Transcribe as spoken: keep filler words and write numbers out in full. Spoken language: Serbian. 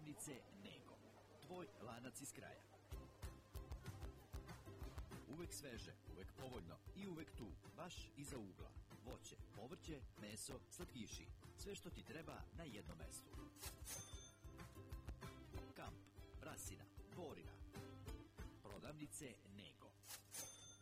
Prodavnice Nego. Tvoj lanac iz kraja. Uvek sveže, uvek povoljno i uvek tu, baš iza ugla. Voće, povrće, meso, slatkiši. Sve što ti treba na jednom mestu. Kamp, Brasina, Borina. Prodavnice Nego.